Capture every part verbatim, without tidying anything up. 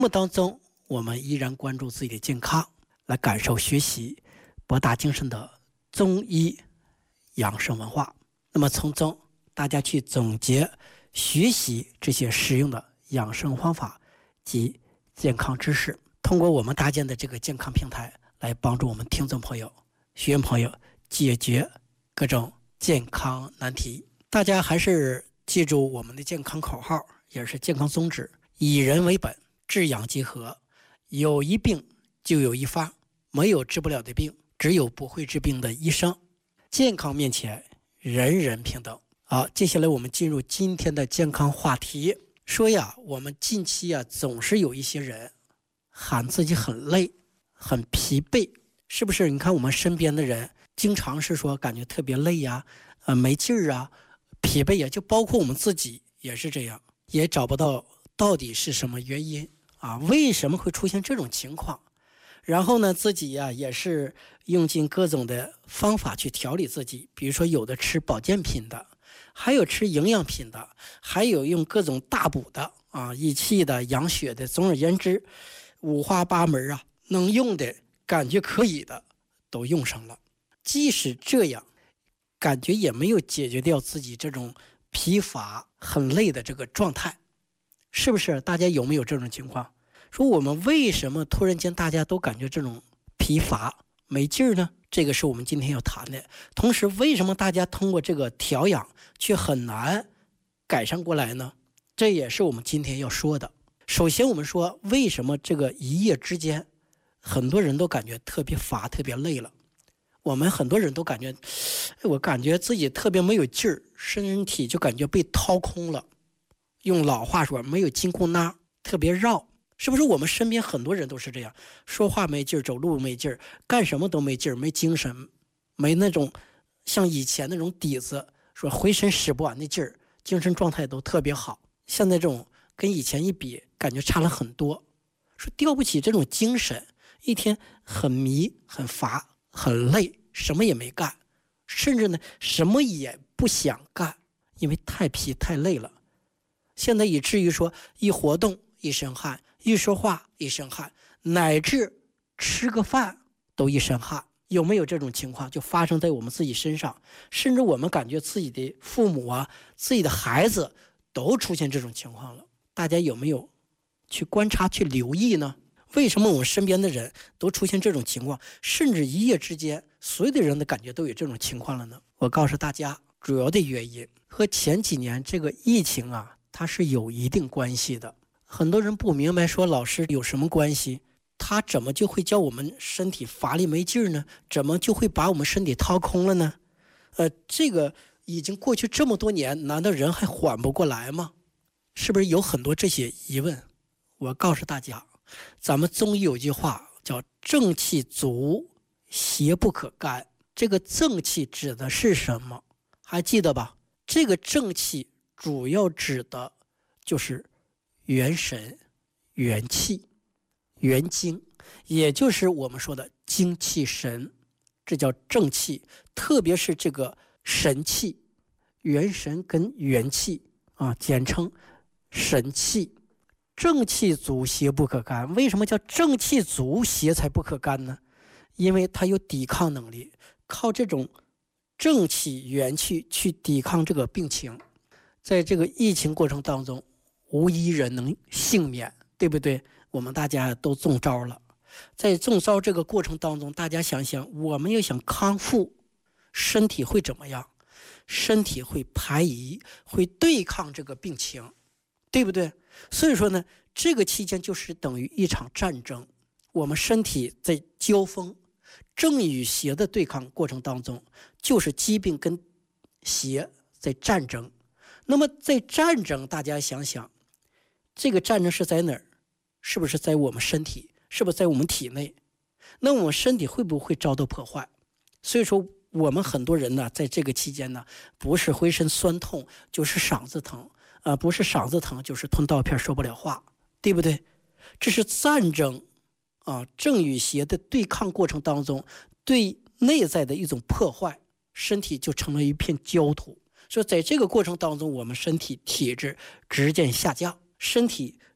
目当中，我们依然关注自己的健康，来感受学习博大精深的中医养生文化。那么从中大家去总结学习这些实用的养生方法及健康知识，通过我们搭建的这个健康平台来帮助我们听众朋友、学员朋友解决各种健康难题。大家还是记住我们的健康口号，也是健康宗旨：以人为本，治养结合，有一病就有一方，没有治不了的病，只有不会治病的医生。健康面前人人平等。好，接下来我们进入今天的健康话题。说呀，我们近期啊，总是有一些人喊自己很累、很疲惫，是不是？你看我们身边的人，经常是说感觉特别累呀、呃，没劲儿啊，疲惫呀，就包括我们自己也是这样，也找不到到底是什么原因啊？为什么会出现这种情况？然后呢，自己呀也是用尽各种的方法去调理自己，比如说有的吃保健品的，还有吃营养品的，还有用各种大补的啊，益气的、养血的，总而言之，五花八门啊，能用的、感觉可以的都用上了。即使这样，感觉也没有解决掉自己这种疲乏、很累的这个状态，是不是？大家有没有这种情况？说我们为什么突然间大家都感觉这种疲乏没劲儿呢？这个是我们今天要谈的。同时，为什么大家通过这个调养却很难改善过来呢？这也是我们今天要说的。首先我们说，为什么这个一夜之间很多人都感觉特别乏、特别累了？我们很多人都感觉，我感觉自己特别没有劲儿，身体就感觉被掏空了。用老话说，没有筋骨拉，特别绕。是不是我们身边很多人都是这样？说话没劲儿，走路没劲儿，干什么都没劲儿，没精神，没那种像以前那种底子，说浑身使不完的劲儿，精神状态都特别好。现在这种跟以前一比，感觉差了很多。说吊不起这种精神，一天很迷、很乏、很累，什么也没干，甚至呢什么也不想干，因为太疲太累了。现在以至于说一活动一身汗，一说话一身汗，乃至吃个饭都一身汗。有没有这种情况就发生在我们自己身上？甚至我们感觉自己的父母啊，自己的孩子都出现这种情况了。大家有没有去观察、去留意呢？为什么我们身边的人都出现这种情况，甚至一夜之间所有的人的感觉都有这种情况了呢？我告诉大家，主要的原因和前几年这个疫情啊，它是有一定关系的。很多人不明白，说老师有什么关系？他怎么就会叫我们身体乏力没劲儿呢？怎么就会把我们身体掏空了呢？呃，这个已经过去这么多年，难道人还缓不过来吗？是不是有很多这些疑问？我告诉大家，咱们中医有句话叫正气足，邪不可干。这个正气指的是什么？还记得吧？这个正气主要指的就是元神、元气、元精，也就是我们说的精气神，这叫正气。特别是这个神气，元神跟元气啊，简称神气。正气足，邪不可干。为什么叫正气足，邪才不可干呢？因为它有抵抗能力，靠这种正气、元气去抵抗这个病情。在这个疫情过程当中，无一人能幸免，对不对？我们大家都中招了。在中招这个过程当中，大家想想，我们要想康复，身体会怎么样？身体会排遗，会对抗这个病情，对不对？所以说呢，这个期间就是等于一场战争。我们身体在交锋，正与邪的对抗过程当中，就是疾病跟邪在战争。那么在战争，大家想想，这个战争是在哪儿？是不是在我们身体？是不是在我们体内？那我们身体会不会遭到破坏？所以说我们很多人呢，在这个期间呢，不是浑身酸痛，就是嗓子疼，呃，不是嗓子疼，就是吞刀片说不了话，对不对？这是战争啊，正与邪的对抗过程当中，对内在的一种破坏，身体就成了一片焦土。所以在这个过程当中，我们身体体质直渐下降，身体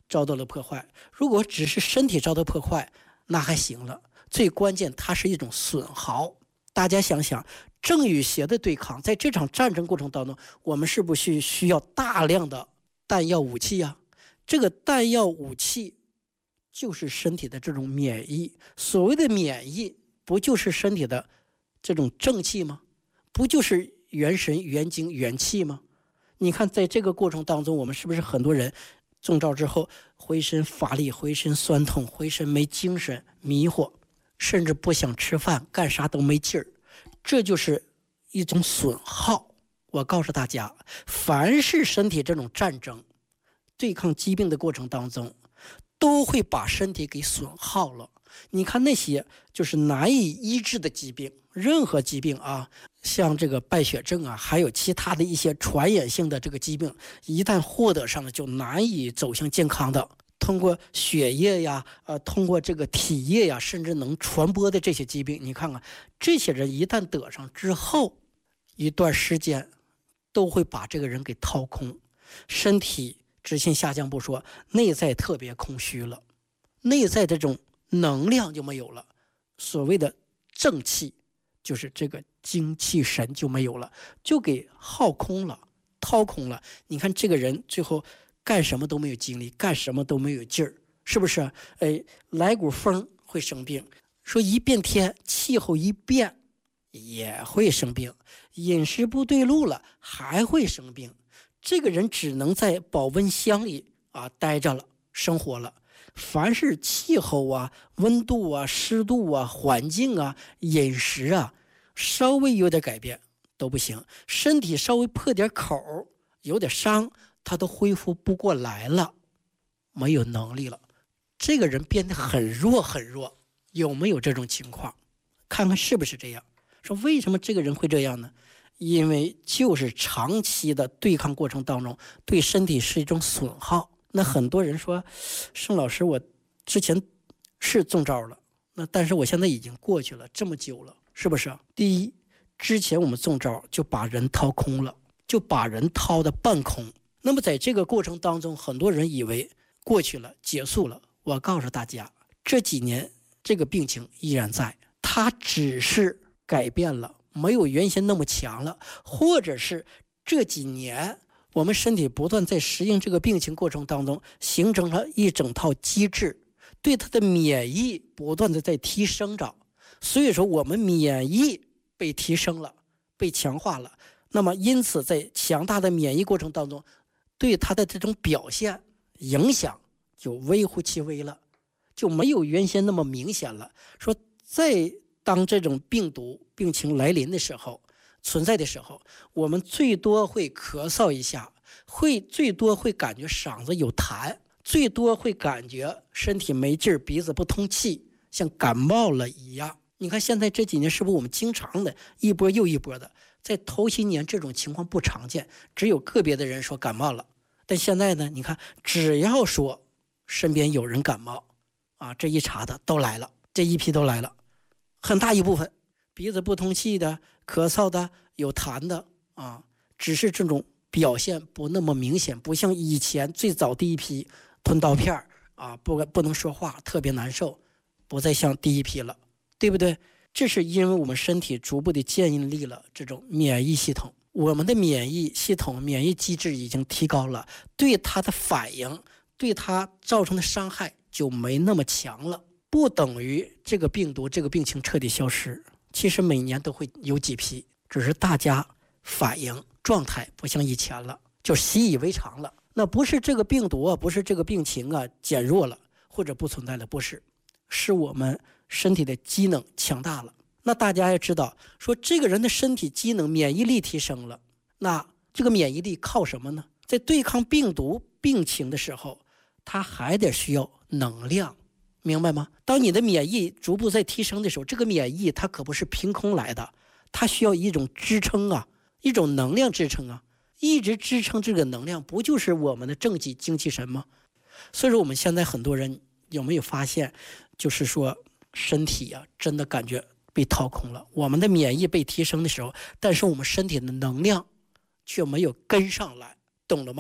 遭到了破坏。如果只是身体遭到破坏，那还行了。最关键，它是一种损耗。大家想想，正与邪的对抗，在这场战争过程当中，我们是不是需要大量的弹药武器啊？这个弹药武器就是身体的这种免疫。所谓的免疫，不就是身体的这种正气吗？不就是元神、元精、元气吗？你看，在这个过程当中，我们是不是很多人中招之后，浑身乏力、浑身酸痛、浑身没精神、迷惑，甚至不想吃饭，干啥都没劲儿？这就是一种损耗。我告诉大家，凡是身体这种战争、对抗疾病的过程当中，都会把身体给损耗了。你看那些就是难以医治的疾病，任何疾病啊，像这个败血症啊，还有其他的一些传染性的这个疾病，一旦获得上了，就难以走向健康的。通过血液呀，呃，通过这个体液呀，甚至能传播的这些疾病，你看看，这些人一旦得上之后，一段时间都会把这个人给掏空，身体直线下降不说，内在特别空虚了，内在这种能量就没有了，所谓的正气，就是这个精气神就没有了，就给耗空了，掏空了。你看这个人最后干什么都没有精力，干什么都没有劲儿，是不是？哎，来股风会生病，说一变天，气候一变也会生病，饮食不对路了还会生病。这个人只能在保温箱里啊待着了，生活了。凡是气候啊、温度啊、湿度啊、环境啊、饮食啊，稍微有点改变都不行。身体稍微破点口，有点伤，他都恢复不过来了，没有能力了。这个人变得很弱很弱，有没有这种情况？看看是不是这样。说为什么这个人会这样呢？因为就是长期的对抗过程当中，对身体是一种损耗。那很多人说，盛老师，我之前是中招了，那但是我现在已经过去了这么久了，是不是？第一，之前我们中招就把人掏空了，就把人掏的半空。那么在这个过程当中，很多人以为过去了，结束了。我告诉大家，这几年这个病情依然在，它只是改变了，没有原先那么强了，或者是这几年我们身体不断在适应这个病情过程当中，形成了一整套机制，对它的免疫不断的在提升着，所以说我们免疫被提升了，被强化了。那么因此在强大的免疫过程当中，对它的这种表现影响就微乎其微了，就没有原先那么明显了。说在当这种病毒病情来临的时候，存在的时候，我们最多会咳嗽一下，会最多会感觉嗓子有痰，最多会感觉身体没劲儿，鼻子不通气，像感冒了一样。你看现在这几年是不是我们经常的一波又一波的，在头些年这种情况不常见，只有个别的人说感冒了。但现在呢，你看只要说身边有人感冒啊，这一查的都来了，这一批都来了，很大一部分鼻子不通气的、咳嗽的、有痰的啊，只是这种表现不那么明显，不像以前最早第一批吞刀片啊，不不能说话，特别难受，不再像第一批了，对不对？这是因为我们身体逐步的建立了这种免疫系统，我们的免疫系统、免疫机制已经提高了，对它的反应、对它造成的伤害就没那么强了。不等于这个病毒、这个病情彻底消失，其实每年都会有几批，只是大家反应状态不像以前了，就习以为常了。那不是这个病毒啊，不是这个病情啊减弱了或者不存在了，不是，是我们身体的机能强大了。那大家也知道，说这个人的身体机能免疫力提升了，那这个免疫力靠什么呢？在对抗病毒病情的时候，它还得需要能量，明白吗？当你的免疫逐步在提升的时候，这个免疫它可不是凭空来的，它需要一种支撑啊，一种能量支撑啊，一直支撑这个能量，不就是我们的正气精气神吗？所以说我们现在很多人有没有发现，就是说身体啊真的感觉被掏空了，我们的免疫被提升的时候，但是我们身体的能量却没有跟上来，懂了吗？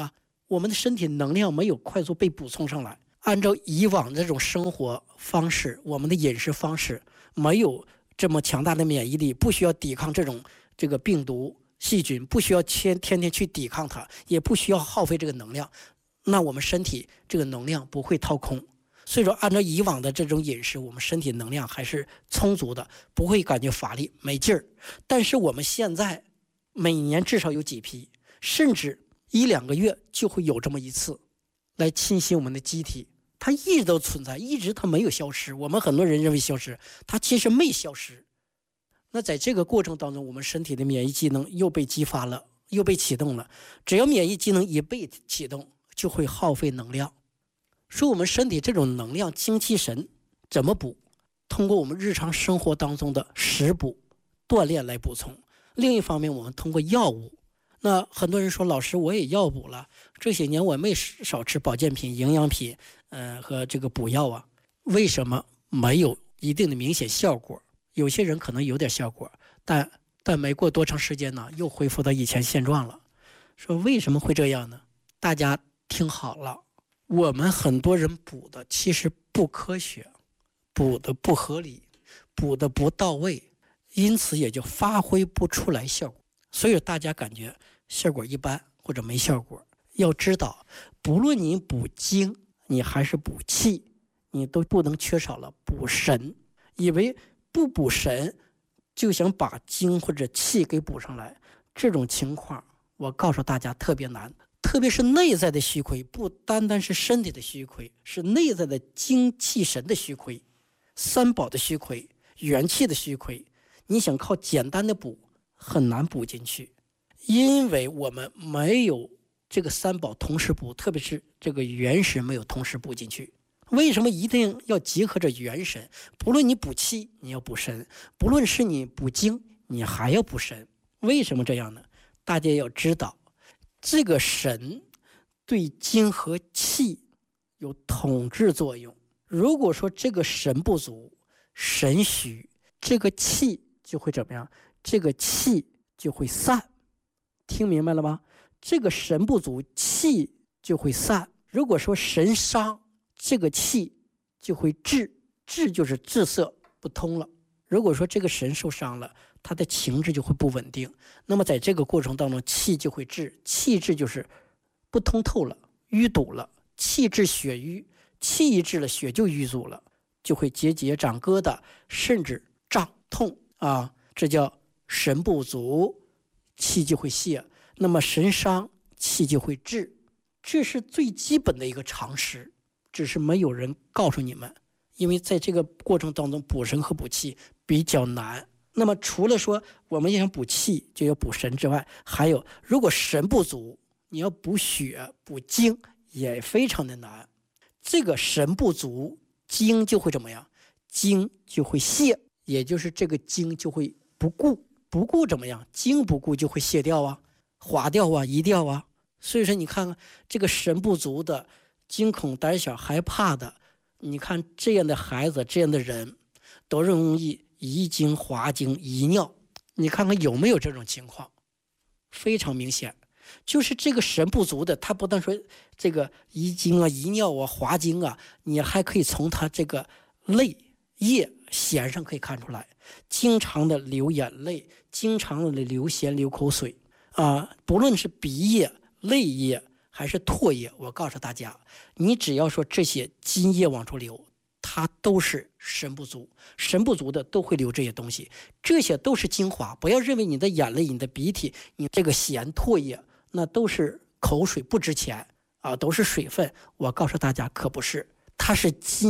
我们的身体能量没有快速被补充上来。按照以往这种生活方式，我们的饮食方式没有这么强大的免疫力，不需要抵抗这种这个病毒细菌，不需要天天天去抵抗它，也不需要耗费这个能量，那我们身体这个能量不会掏空。所以说按照以往的这种饮食，我们身体能量还是充足的，不会感觉乏力没劲儿。但是我们现在每年至少有几批，甚至一两个月就会有这么一次来侵袭我们的机体，它一直都存在，一直它没有消失。我们很多人认为消失，它其实没消失。那在这个过程当中，我们身体的免疫机能又被激发了，又被启动了。只要免疫机能一被启动，就会耗费能量。说我们身体这种能量精气神怎么补？通过我们日常生活当中的食补、锻炼来补充。另一方面，我们通过药物。那很多人说，老师我也药补了，这些年我没少吃保健品、营养品，呃和这个补药啊，为什么没有一定的明显效果？有些人可能有点效果，但但没过多长时间呢，又恢复到以前现状了。说为什么会这样呢？大家听好了，我们很多人补的其实不科学，补的不合理，补的不到位，因此也就发挥不出来效果。所以大家感觉效果一般或者没效果。要知道，不论你补精，你还是补气，你都不能缺少了补神。以为不补神就想把精或者气给补上来，这种情况我告诉大家特别难。特别是内在的虚亏，不单单是身体的虚亏，是内在的精气神的虚亏，三宝的虚亏，元气的虚亏。你想靠简单的补很难补进去，因为我们没有这个三宝同时补，特别是这个元神没有同时补进去。为什么一定要结合着元神？不论你补气，你要补神；不论是你补精，你还要补神。为什么这样呢？大家要知道，这个神对精和气有统治作用。如果说这个神不足，神虚，这个气就会怎么样？这个气就会散。听明白了吗？这个神不足，气就会散。如果说神伤，这个气就会滞，滞就是滞涩不通了。如果说这个神受伤了，它的情志就会不稳定，那么在这个过程当中，气就会滞，气滞就是不通透了，淤堵了，气滞血瘀，气一滞了，血就淤阻了，就会结节长疙瘩，甚至胀痛啊，这叫神不足，气就会泄。那么神伤，气就会滞，这是最基本的一个常识，只是没有人告诉你们，因为在这个过程当中补神和补气比较难。那么除了说我们想补气就要补神之外，还有如果神不足，你要补血补精也非常的难。这个神不足，精就会怎么样？精就会泄，也就是这个精就会不顾，不顾怎么样？精不顾就会泄掉啊，滑掉啊，移掉啊。所以说你看看这个神不足的，惊恐胆小害怕的，你看这样的孩子，这样的人都容易遗精滑精遗尿。你看看有没有这种情况？非常明显，就是这个神不足的，他不但说这个遗精啊遗尿啊滑精啊，你还可以从他这个泪液涎上可以看出来，经常的流眼泪，经常的流涎流口水啊，不论是鼻液泪液还是唾液，我告诉大家，你只要说这些津液往出流，它都是神不足。神不足的都会流这些东西，这些都是精华。不要认为你的眼泪、你的鼻涕、你这个涎唾液那都是口水不值钱啊，都是水分。我告诉大家可不是，它是津